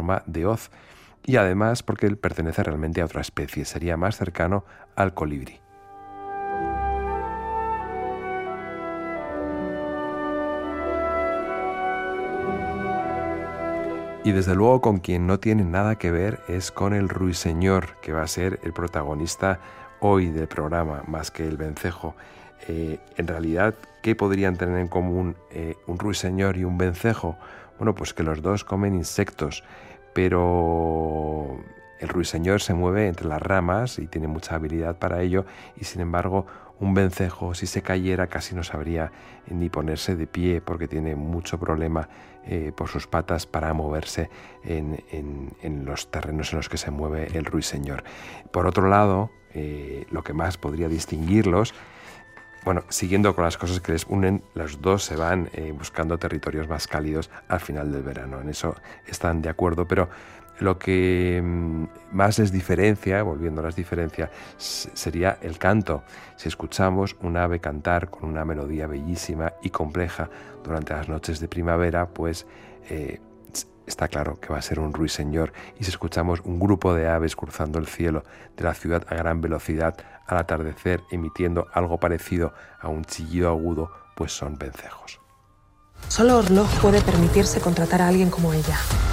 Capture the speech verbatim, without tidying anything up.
forma de hoz. Y además porque él pertenece realmente a otra especie, sería más cercano al colibrí. Y desde luego con quien no tiene nada que ver es con el ruiseñor, que va a ser el protagonista hoy del programa, más que el vencejo. Eh, en realidad, ¿qué podrían tener en común eh, un ruiseñor y un vencejo? Bueno, pues que los dos comen insectos, pero el ruiseñor se mueve entre las ramas y tiene mucha habilidad para ello, y sin embargo un vencejo, si se cayera, casi no sabría ni ponerse de pie porque tiene mucho problema eh, por sus patas para moverse en, en, en los terrenos en los que se mueve el ruiseñor. Por otro lado, eh, lo que más podría distinguirlos, bueno, siguiendo con las cosas que les unen, los dos se van eh, buscando territorios más cálidos al final del verano. En eso están de acuerdo, pero lo que más les diferencia, volviendo a las diferencias, sería el canto. Si escuchamos un ave cantar con una melodía bellísima y compleja durante las noches de primavera, pues eh, está claro que va a ser un ruiseñor. Y si escuchamos un grupo de aves cruzando el cielo de la ciudad a gran velocidad al atardecer, emitiendo algo parecido a un chillido agudo, pues son vencejos. Solo Orloj puede permitirse contratar a alguien como ella.